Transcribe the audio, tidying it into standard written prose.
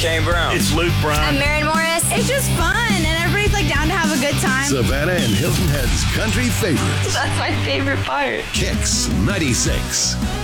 Kane Brown. It's Luke Brown. I'm Maren Morris. It's just fun, and everybody's like down to have a good time. Savannah and Hilton Head's country favorites. That's my favorite part. Kicks 96.